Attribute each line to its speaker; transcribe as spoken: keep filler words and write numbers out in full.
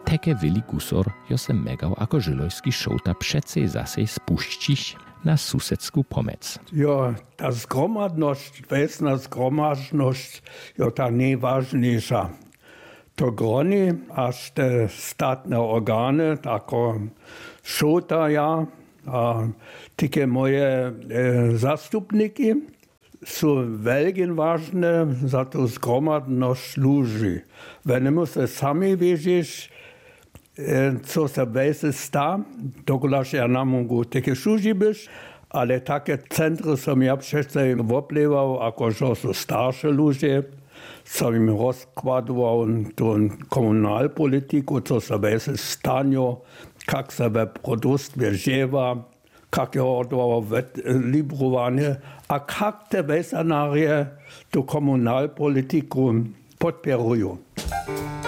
Speaker 1: teke wili gusor jo se megał ako żylojski šouta přece zase spuścić na susedsku pomec.
Speaker 2: Jo, ta zgromadność, wesna zgromadność, jo ta najważniejsza. To groni, aż te statne organy, tako šouta ja, a tike moje e, zastupniki, są wielkie ważne za to zgromadność ludzi. Wenn se sami wiedzieć, co se wese sta, dokulaż ja na mogu takie szuži byś, ale takie centry som ja przecież woplewał, jako że są starsze ludzie, som im rozkładował tą komunalpolitiku, co se wese stanio, jak se we produkt wierziewa, jak je odwołał librowanie, a jak te wesenarie tu komunalpolitiku podpierują.